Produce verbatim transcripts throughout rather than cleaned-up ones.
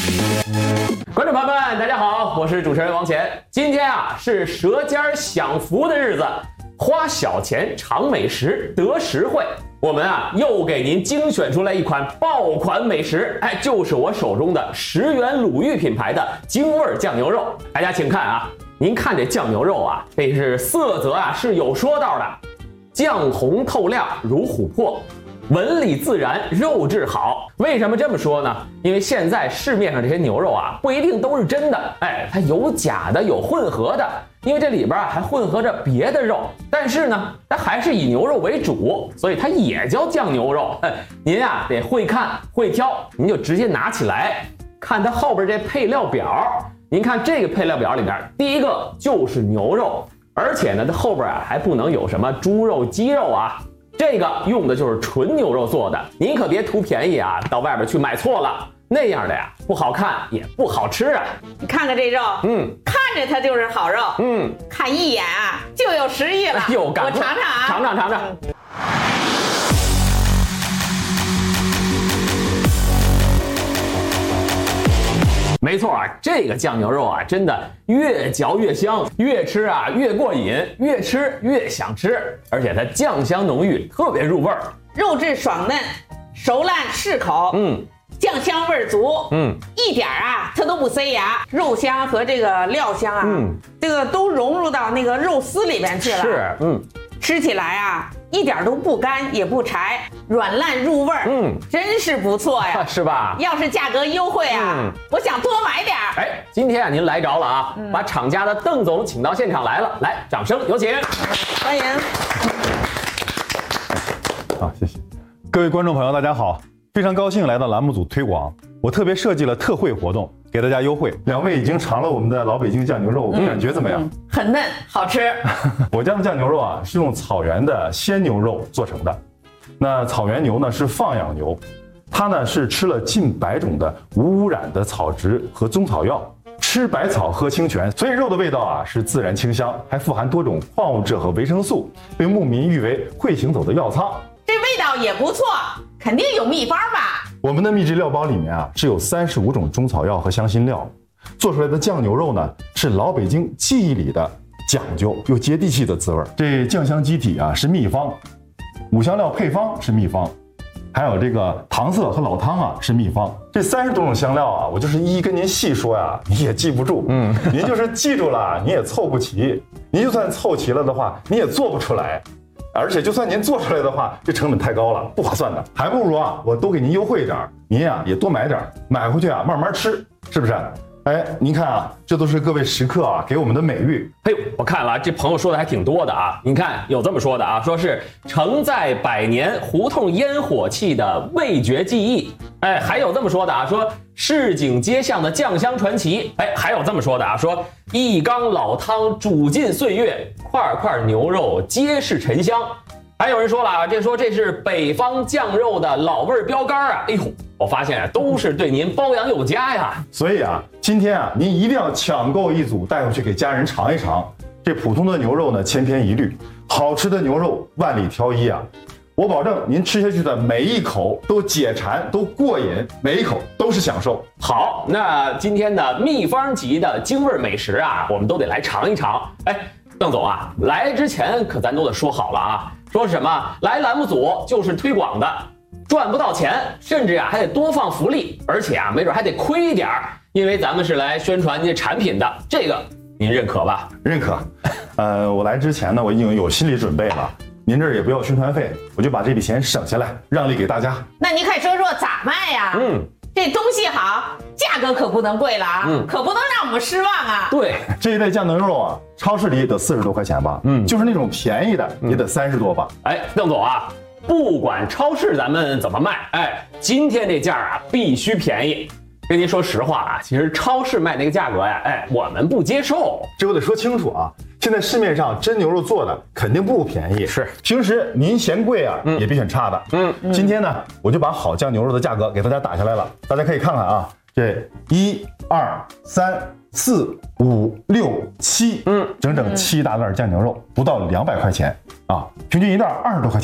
观众朋友们，大家好，我是主持人王乾。今天啊是舌尖享福的日子，花小钱尝美食得实惠。我们啊又给您精选出来一款爆款美食，哎，就是我手中的石原鲁豫品牌的京味酱牛肉。大家请看啊，您看这酱牛肉啊，这是色泽啊是有说道的，酱红透亮如琥珀。纹理自然，肉质好。为什么这么说呢？因为现在市面上这些牛肉啊，不一定都是真的，哎，它有假的，有混合的。因为这里边啊还混合着别的肉，但是呢，它还是以牛肉为主，所以它也叫酱牛肉。哎，您啊得会看会挑，您就直接拿起来看它后边这配料表。您看这个配料表里边，第一个就是牛肉，而且呢，它后边啊还不能有什么猪肉、鸡肉啊。这个用的就是纯牛肉做的，您可别图便宜啊，到外边去买错了，那样的呀不好看也不好吃啊。 你看看这肉，嗯，看着它就是好肉，嗯，看一眼啊就有食欲了。 有感， 我尝尝啊， 尝尝尝尝。嗯没错啊，这个酱牛肉啊，真的越嚼越香，越吃啊越过瘾，越吃越想吃，而且它酱香浓郁，特别入味儿， 肉质爽嫩，熟烂适口，嗯，酱香味儿足，嗯，一点啊它都不塞牙，肉香和这个料香啊，嗯，这个都融入到那个肉丝里边去了， 是，嗯。 吃起来啊，一点都不干也不柴，软烂入味儿，嗯，真是不错呀， 是吧？ 要是价格优惠啊，嗯、我想多买点儿。 哎，今天啊您来着了啊，嗯、把厂家的邓总请到现场来了，来，掌声有请， 欢迎。 好，谢谢各位观众朋友，大家好，非常高兴来到栏目组推广，我特别设计了特惠活动。给大家优惠，两位已经尝了我们的老北京酱牛肉，嗯、感觉怎么样？嗯、 很嫩，好吃。 我家的酱牛肉啊，是用草原的鲜牛肉做成的。那草原牛呢是放养牛，它呢是吃了近百种的无污染的草质和中草药，吃百草喝清泉，所以肉的味道啊是自然清香，还富含多种矿物质和维生素，被牧民誉为会行走的药仓。 这味道也不错，肯定有秘方吧？ 我们的秘制料包里面啊，是有三十五种中草药和香辛料，做出来的酱牛肉呢，是老北京记忆里的讲究又接地气的滋味。这酱香基底啊是秘方，五香料配方是秘方，还有这个糖色和老汤啊是秘方。这三十多种香料啊，我就是一一跟您细说呀，你也记不住。嗯，您就是记住了，你也凑不齐。您就算凑齐了的话，你也做不出来。而且就算您做出来的话，这成本太高了，不划算的，还不如啊，我多给您优惠点，您啊也多买点，买回去啊慢慢吃，是不是？哎，您看啊，这都是各位食客啊给我们的美誉。 哎呦，我看了这朋友说的还挺多的啊。您看有这么说的啊，说是承载百年胡同烟火气的味觉记忆。哎，还有这么说的啊，说市井街巷的酱香传奇。哎，还有这么说的啊，说一缸老汤煮尽岁月，块块牛肉皆是沉香。还有人说了啊，这说这是北方酱肉的老味标杆啊。哎呦，我发现都是对您包养有加呀。 所以啊，今天啊，您一定要抢购一组带回去给家人尝一尝。这普通的牛肉呢，千篇一律；好吃的牛肉万里挑一啊。我保证您吃下去的每一口都解馋，都过瘾，每一口都是享受。 好，那今天的秘方级的京味美食啊，我们都得来尝一尝。哎，邓总啊，来之前可咱都得说好了啊。说什么来栏目组就是推广的，赚不到钱，甚至啊还得多放福利，而且啊没准还得亏一点儿，因为咱们是来宣传这产品的，这个您认可吧？ 认可。呃，我来之前呢，我已经有心理准备了，您这儿也不要宣传费，我就把这笔钱省下来，让利给大家。 那您快说说咋卖呀？嗯，这东西好，价格可不能贵了啊，嗯，可不能让我们失望啊。 对， 这一袋酱牛肉啊，超市里得四十多块钱吧，嗯，就是那种便宜的也得三十多吧。 哎，邓总啊，不管超市咱们怎么卖，哎，今天这价啊必须便宜。跟您说实话啊，其实超市卖那个价格呀，哎，我们不接受。 这我得说清楚啊，现在市面上真牛肉做的肯定不便宜， 是平时您嫌贵啊，嗯、也别选差的。嗯，今天呢，我就把好酱牛肉的价格给大家打下来了，大家可以看看啊，这一二三四五六七，嗯，整整七大袋酱牛肉，不到两百块钱啊，平均一袋二十多块钱。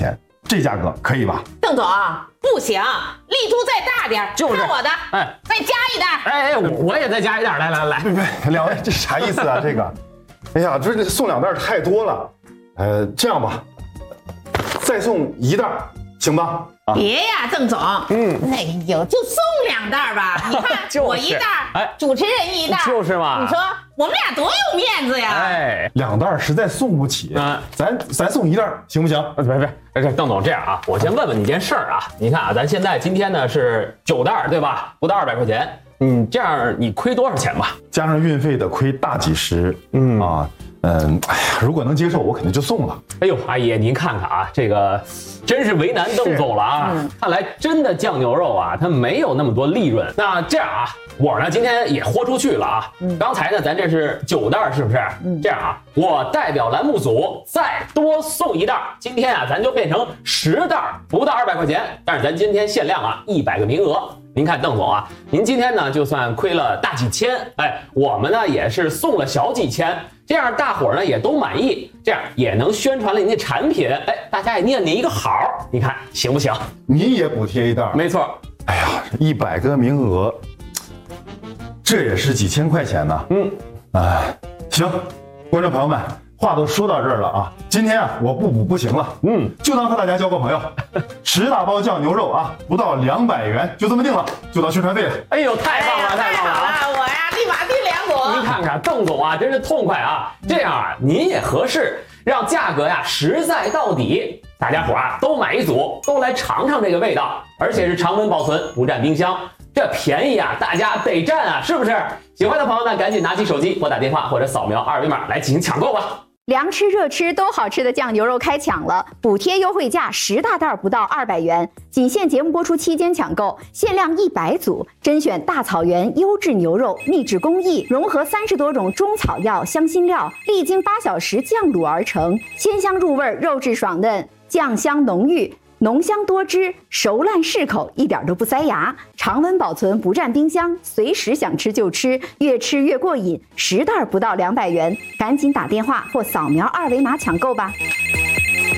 这价格可以吧？ 邓总不行，力度再大点， 就是看我的， 哎， 再加一袋。 哎哎，我也再加一袋，来来来， 别别，两位这啥意思啊？这个，哎呀，这送两袋太多了，呃，这样吧，再送一袋，行吧？ 啊、别呀，邓总，嗯，哎呦，就送两袋吧。你看，我一袋，哎，主持人一袋， 就是嘛。 你说我们俩多有面子呀！ 哎，两袋实在送不起，嗯，咱咱送一袋行不行？ 别别，这邓总这样啊，我先问问你件事儿啊。你看啊，咱现在今天呢是九袋，对吧？不到二百块钱，嗯，这样你亏多少钱吧？ 加上运费的亏大几十，嗯啊。嗯，哎呀，如果能接受，我肯定就送了。 哎呦，阿姨，您看看啊，这个真是为难邓总了啊！嗯、看来真的酱牛肉啊，它没有那么多利润。那这样啊，我呢今天也豁出去了啊！嗯、刚才呢，咱这是九袋，是不是？嗯、这样啊，我代表栏目组再多送一袋，今天啊，咱就变成十袋，不到二百块钱。但是咱今天限量啊，一百个名额。您看邓总啊，您今天呢就算亏了大几千，哎，我们呢也是送了小几千。这样大伙儿呢也都满意，这样也能宣传了您的产品，哎，大家也念您一个好，你看行不行？ 你也补贴一袋， 没错。 哎呀，一百个名额，这也是几千块钱呢。嗯，哎，行，观众朋友们，话都说到这儿了啊，今天啊我不补不行了，嗯，就当和大家交个朋友。十大包酱牛肉啊，不到两百元，就这么定了，就当宣传费了。 哎呦，太棒了，太棒了啊！ 我呀，立马订两组。 您看看邓总啊，真是痛快啊！这样啊，您也合适，让价格呀实在到底，大家伙啊都买一组，都来尝尝这个味道，而且是常温保存，不占冰箱。这便宜啊，大家得占啊，是不是？喜欢的朋友呢，赶紧拿起手机拨打电话或者扫描二维码来进行抢购吧。 凉吃热吃都好吃的酱牛肉开抢了，补贴优惠价十大袋不到二百元，仅限节目播出期间抢购，限量一百组，甄选大草原优质牛肉，秘制工艺，融合三十多种中草药、香辛料，历经八小时酱卤而成，鲜香入味，肉质爽嫩，酱香浓郁。浓香多汁，熟烂适口，一点都不塞牙，常温保存，不占冰箱，随时想吃就吃，越吃越过瘾。十袋不到两百元，赶紧打电话或扫描二维码抢购吧。